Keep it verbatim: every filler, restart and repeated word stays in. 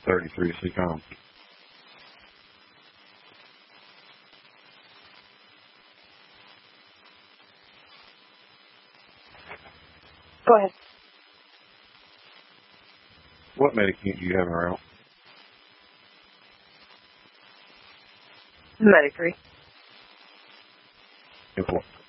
thirty-three C COM. Go ahead. What Medicaid do you have around? Medicaid. Simple.